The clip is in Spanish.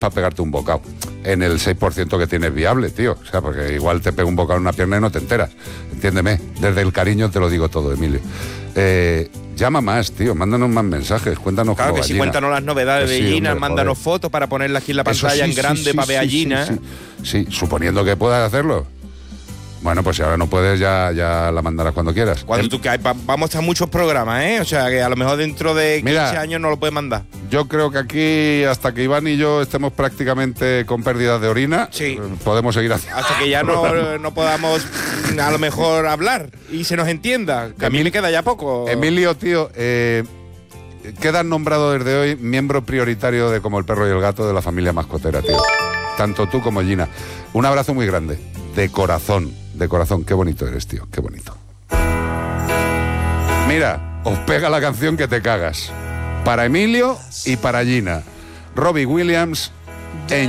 para pegarte un bocado. En el 6% que tienes viable, tío. O sea, porque igual te pega un bocado en una pierna y no te enteras. Entiéndeme. Desde el cariño te lo digo todo, Emilio. Llama más, tío. Mándanos más mensajes. Cuéntanos Claro cómo que sí, Gina. cuéntanos las novedades Que sí, de Gina, hombre, mándanos joder. fotos para ponerlas aquí en la pantalla en grande para ver a Gina. Sí, suponiendo que puedas hacerlo. Bueno, pues si ahora no puedes, ya la mandarás cuando quieras. Cuando tú que vamos a estar muchos programas, ¿eh? O sea, que a lo mejor dentro de 15 Mira, años no lo puedes mandar. Yo creo que aquí, hasta que Iván y yo estemos prácticamente con pérdidas de orina, Sí. Podemos seguir haciendo. Hasta que ya no podamos a lo mejor hablar y se nos entienda. Que a mí me queda ya poco. Emilio, tío, quedas nombrado desde hoy miembro prioritario de Como el Perro y el Gato de la familia mascotera, tío. Tanto tú como Gina. Un abrazo muy grande. De corazón. Qué bonito eres, tío. Qué bonito. Mira, os pega la canción que te cagas. Para Emilio y para Gina. Robbie Williams en